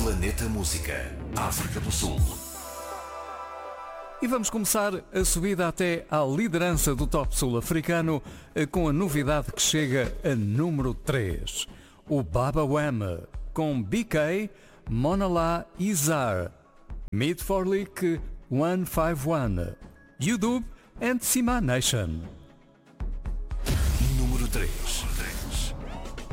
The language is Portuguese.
Planeta Música, África do Sul. E vamos começar a subida até à liderança do top sul-africano com a novidade que chega a número 3. O Baba Wham com BK, Monala Izar, Mid for Leak 151, YouTube and Sima Nation. Número 3.